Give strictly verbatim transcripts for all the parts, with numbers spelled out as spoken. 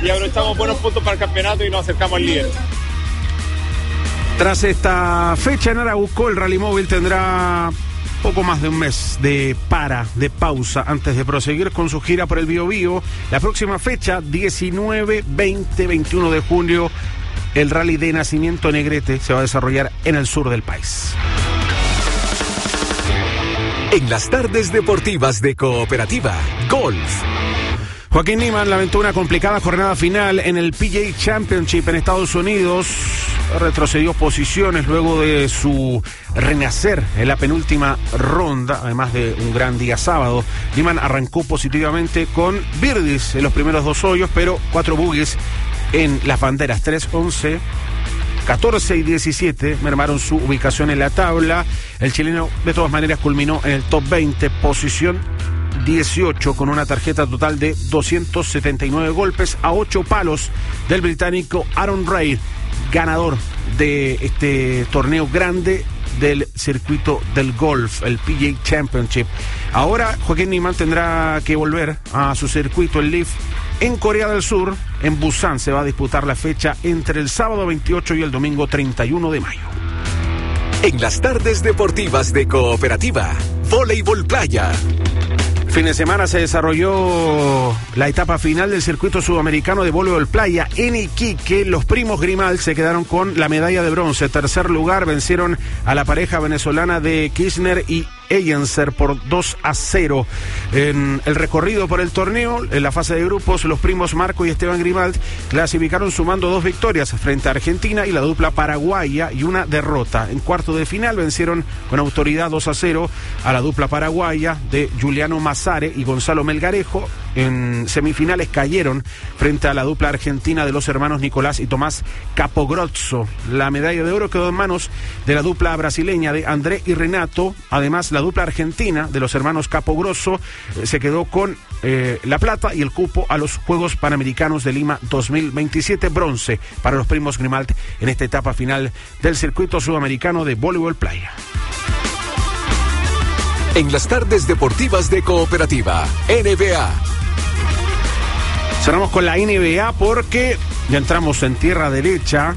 y aprovechamos buenos puntos para el campeonato y nos acercamos al líder. Tras esta fecha en Arauco, el Rally Móvil tendrá poco más de un mes de para, de pausa, antes de proseguir con su gira por el Biobío. La próxima fecha, diecinueve, veinte, veintiuno de junio, el Rally de Nacimiento Negrete se va a desarrollar en el sur del país. En las tardes deportivas de Cooperativa Golf, Joaquín Niemann lamentó una complicada jornada final en el P G A Championship en Estados Unidos. Retrocedió posiciones luego de su renacer en la penúltima ronda, además de un gran día sábado. Niemann arrancó positivamente con birdies en los primeros dos hoyos, pero cuatro bogies en las banderas. Tres, once, catorce y diecisiete mermaron su ubicación en la tabla. El chileno de todas maneras culminó en el top veinte, posición dieciocho, con una tarjeta total de doscientos setenta y nueve golpes, a ocho palos del británico Aaron Ray, ganador de este torneo grande del circuito del golf, el P G A Championship. Ahora Joaquín Niemann tendrá que volver a su circuito, el Leaf, en Corea del Sur. En Busan se va a disputar la fecha entre el sábado veintiocho y el domingo treinta y uno de mayo. En las tardes deportivas de Cooperativa, Voleibol Playa. Fin de semana se desarrolló la etapa final del circuito sudamericano de voleibol playa en Iquique. Los primos Grimal se quedaron con la medalla de bronce. Tercer lugar, vencieron a la pareja venezolana de Kirchner y Eyenser por dos a cero. En el recorrido por el torneo, en la fase de grupos, los primos Marco y Esteban Grimald clasificaron sumando dos victorias frente a Argentina y la dupla paraguaya, y una derrota. En cuarto de final vencieron con autoridad dos a cero a la dupla paraguaya de Juliano Mazare y Gonzalo Melgarejo. En semifinales cayeron frente a la dupla argentina de los hermanos Nicolás y Tomás Capogrozzo. La medalla de oro quedó en manos de la dupla brasileña de André y Renato. Además, la dupla argentina de los hermanos Capogrozzo eh, se quedó con eh, la plata y el cupo a los Juegos Panamericanos de Lima dos mil veintisiete, bronce para los primos Grimalt en esta etapa final del circuito sudamericano de voleibol playa. En las tardes deportivas de Cooperativa, N B A. Cerramos con la N B A porque ya entramos en tierra derecha,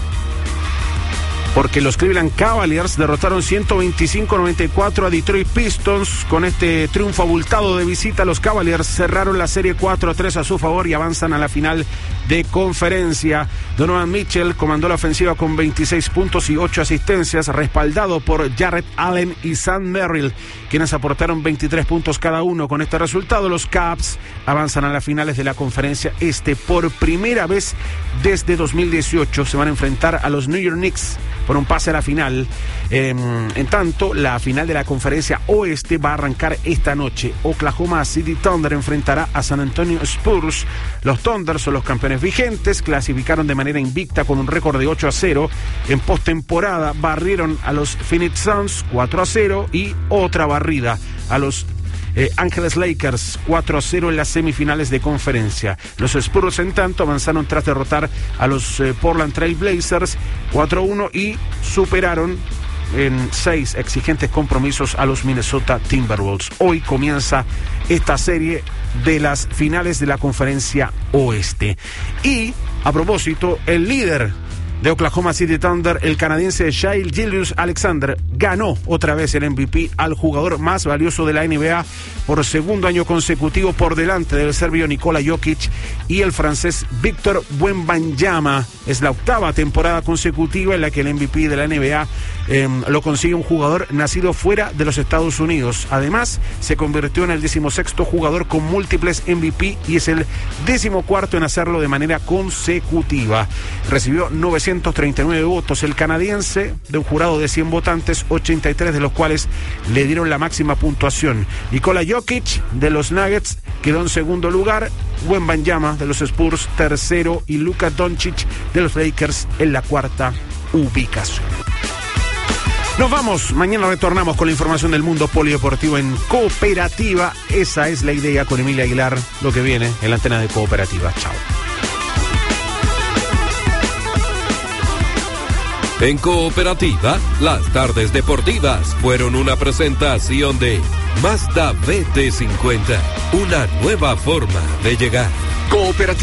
porque los Cleveland Cavaliers derrotaron ciento veinticinco a noventa y cuatro a Detroit Pistons. Con este triunfo abultado de visita, los Cavaliers cerraron la serie cuatro a tres a su favor y avanzan a la final de conferencia. Donovan Mitchell comandó la ofensiva con veintiséis puntos y ocho asistencias, respaldado por Jarrett Allen y Sam Merrill, quienes aportaron veintitrés puntos cada uno. Con este resultado, los Cavs avanzan a las finales de la conferencia este. Por primera vez desde dos mil dieciocho se van a enfrentar a los New York Knicks por un pase a la final. Eh, en tanto, la final de la conferencia oeste va a arrancar esta noche. Oklahoma City Thunder enfrentará a San Antonio Spurs. Los Thunder son los campeones vigentes, clasificaron de manera invicta con un récord de ocho a cero. En postemporada barrieron a los Phoenix Suns cuatro a cero y otra barrida a los Eh, Ángeles Lakers cuatro a cero en las semifinales de conferencia. Los Spurs, en tanto, avanzaron tras derrotar a los eh, Portland Trail Blazers cuatro a uno y superaron en seis exigentes compromisos a los Minnesota Timberwolves. Hoy comienza esta serie de las finales de la conferencia oeste. Y, a propósito, el líder de Oklahoma City Thunder, el canadiense Shai Gilgeous-Alexander, ganó otra vez el M V P al jugador más valioso de la N B A por segundo año consecutivo, por delante del serbio Nikola Jokic y el francés Victor Wembanyama. Es la octava temporada consecutiva en la que el M V P de la N B A eh, lo consigue un jugador nacido fuera de los Estados Unidos. Además, se convirtió en el decimosexto jugador con múltiples M V P y es el decimocuarto en hacerlo de manera consecutiva. Recibió novecientos treinta y nueve votos el canadiense, de un jurado de cien votantes, ochenta y tres de los cuales le dieron la máxima puntuación. Nikola Jokic de los Nuggets quedó en segundo lugar, Wembanyama de los Spurs tercero y Luka Doncic de los Lakers en la cuarta ubicación. Nos vamos, mañana retornamos con la información del mundo polideportivo en Cooperativa. Esa es la idea con Emilia Aguilar, lo que viene en la antena de Cooperativa. Chao. En Cooperativa, las tardes deportivas fueron una presentación de Mazda B T cincuenta, una nueva forma de llegar. Cooperativa.